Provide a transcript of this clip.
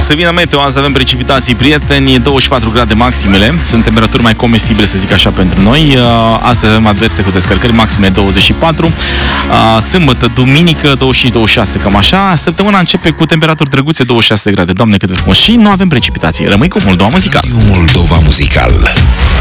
Să vină meteo, azi avem precipitații, prieteni, 24 grade maximele, sunt temperaturi mai comestibile, să zic așa, pentru noi. Astăzi avem adverse cu descărcări maxime 24, sâmbătă, duminică, 25-26, cam așa. Săptămâna începe cu temperaturi drăguțe, 26 de grade, Doamne cât de frumos. Și nu avem precipitații. Rămâi cu Moldova Muzical. Radio Moldova Muzical.